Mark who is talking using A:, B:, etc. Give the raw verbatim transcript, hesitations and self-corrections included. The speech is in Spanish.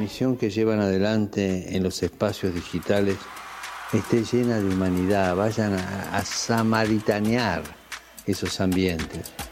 A: misión que llevan adelante en los espacios digitales esté llena de humanidad, vayan a, a samaritanear esos ambientes.